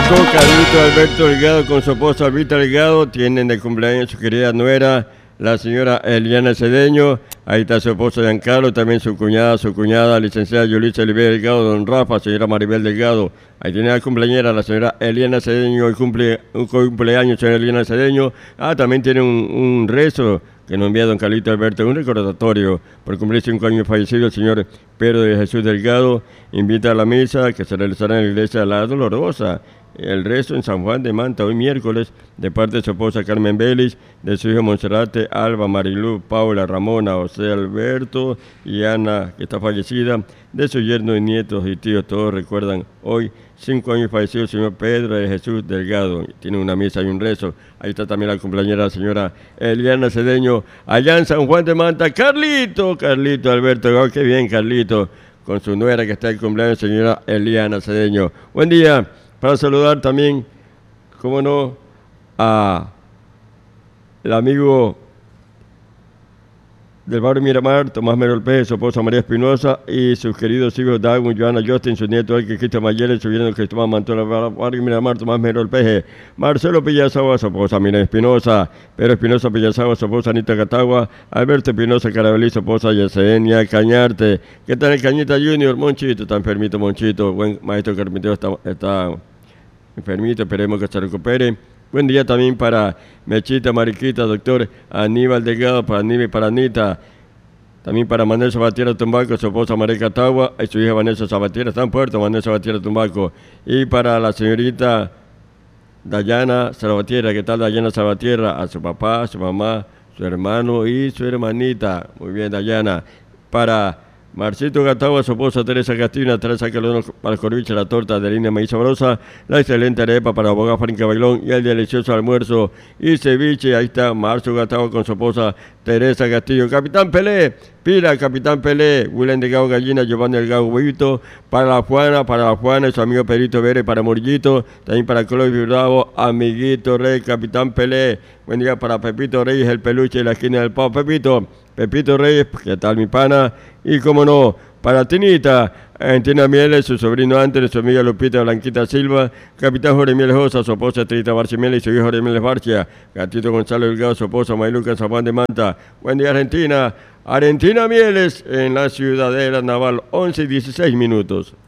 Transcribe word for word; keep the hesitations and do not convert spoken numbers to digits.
México, Carlito Alberto Delgado con su esposa Albita Delgado tienen de cumpleaños su querida nuera, la señora Eliana Cedeño. Ahí está su esposo Giancarlo, también su cuñada, su cuñada, licenciada Yulisa Oliveira Delgado, don Rafa, señora Maribel Delgado. Ahí tiene la cumpleañera, la señora Eliana Cedeño, el cumple, un cumpleaños, señora Eliana Cedeño. Ah, también tiene un, un rezo que nos envía don Carlito Alberto, un recordatorio por cumplir cinco años fallecido el señor Pedro de Jesús Delgado. Invita a la misa que se realizará en la iglesia de La Dolorosa. El resto en San Juan de Manta, hoy miércoles, de parte de su esposa Carmen Vélez, de su hijo Monserrate, Alba, Marilú, Paula, Ramona, José Alberto y Ana, que está fallecida, de su yerno y nietos y tíos, todos recuerdan hoy cinco años fallecido el señor Pedro de Jesús Delgado. Tiene una misa y un rezo. Ahí está también la compañera, la señora Eliana Cedeño, allá en San Juan de Manta. Carlito, Carlito Alberto, oh, qué bien Carlito, con su nuera que está en cumpleaños, señora Eliana Cedeño. Buen día. Para saludar también, cómo no, a el amigo del barrio Miramar, Tomás Merol Pérez, su esposa María Espinosa y sus queridos hijos Dagun, Joana Justin, su nieto Elke Cristian Mayere, su yerno Cristóbal Mantola, barrio Miramar, Tomás Merol Pérez, Marcelo Pillazagua, su esposa Mira Espinosa, Pedro Espinosa Pillazagua, su esposa Anita Catagua, Alberto Espinosa Carabelí, su esposa Yesenia Cañarte. ¿Qué tal el Cañita Junior? Monchito, está enfermito Monchito, buen maestro carpintero, está, está enfermito, esperemos que se recupere. Buen día también para Mechita, Mariquita, doctor Aníbal Delgado, para Aníbal y para Anita. También para Manuel Sabatiera Tumbaco, su esposa María Catagua y su hija Vanessa Sabatiera. Está en Puerto Manuel Sabatiera Tumbaco. Y para la señorita Dayana Sabatiera, ¿qué tal Dayana Sabatiera? A su papá, a su mamá, su hermano y su hermanita. Muy bien, Dayana. Para Marcito Catagua, su esposa Teresa Castillo, Teresa Calderón para el corviche, la torta de harina de maíz sabrosa, la excelente arepa para abogado Franca Bailón y el delicioso almuerzo y ceviche. Ahí está Marcio Catagua con su esposa Teresa Castillo. Capitán Pelé, pila, Capitán Pelé, William Delgado Gallina, Giovanni Delgado Huevito, para la Juana, para la Juana y su amigo Perito Vélez, para Morillito, también para Clovis Bravo, amiguito Rey, Capitán Pelé. Buen día para Pepito Reyes, el peluche de la esquina del Pau. Pepito, Pepito Reyes, ¿qué tal mi pana? Y cómo no, para Tinita, Argentina Mieles, su sobrino Antes, su amiga Lupita Blanquita Silva, Capitán Jorge Mieles Josa, su esposa Trita Barcia Mieles y su hijo Jorge Mieles Barcia, Gatito Gonzalo Delgado, su esposa Mayluca San Juan de Manta. Buen día Argentina, Argentina Mieles en la Ciudadela Naval, once y dieciséis minutos.